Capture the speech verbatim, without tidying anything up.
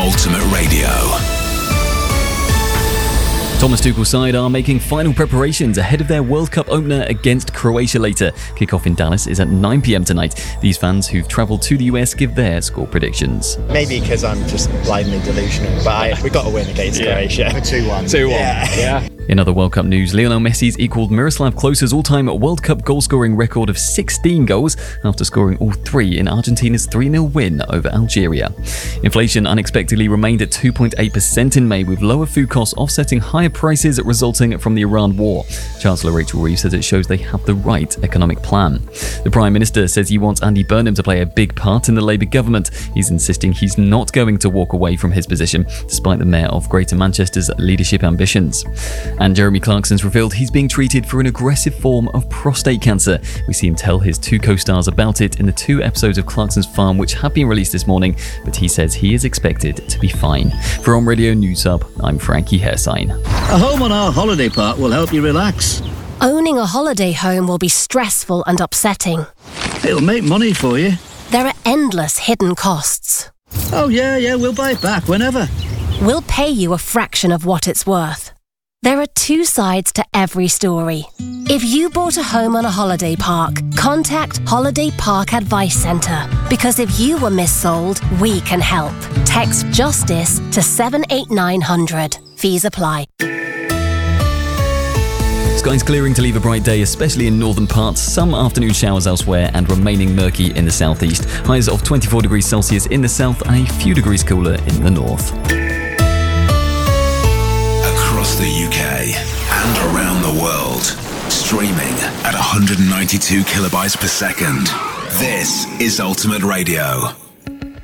Ultimate Radio. Thomas Tuchel's side are making final preparations ahead of their World Cup opener against Croatia later. Kickoff in Dallas is at nine p.m. tonight. These fans who've travelled to the U S give their score predictions. Maybe because I'm just blindly delusional, but I, we got to win against yeah. Croatia. two one. two one. Yeah. yeah. In other World Cup news, Lionel Messi's equalled Miroslav Klose's all-time World Cup goal-scoring record of sixteen goals after scoring all three in Argentina's three nil win over Algeria. Inflation unexpectedly remained at two point eight percent in May, with lower food costs offsetting higher prices resulting from the Iran war. Chancellor Rachel Reeves says it shows they have the right economic plan. The Prime Minister says he wants Andy Burnham to play a big part in the Labour government. He's insisting he's not going to walk away from his position, despite the Mayor of Greater Manchester's leadership ambitions. And Jeremy Clarkson's revealed he's being treated for an aggressive form of prostate cancer. We see him tell his two co-stars about it in the two episodes of Clarkson's Farm which have been released this morning, but he says he is expected to be fine. For On Radio News Hub, I'm Frankie Hersign. A home on our holiday park will help you relax. Owning a holiday home will be stressful and upsetting. It'll make money for you. There are endless hidden costs. Oh yeah, yeah, we'll buy it back whenever. We'll pay you a fraction of what it's worth. There are two sides to every story. If you bought a home on a holiday park, contact Holiday Park Advice Centre. Because if you were missold, we can help. Text JUSTICE to seven eight nine hundred. Fees apply. Skies clearing to leave a bright day, especially in northern parts. Some afternoon showers elsewhere and remaining murky in the southeast. Highs of twenty-four degrees Celsius in the south and a few degrees cooler in the north. Across the U K and around the world, streaming at one hundred ninety-two kilobytes per second. This is Ultimate Radio.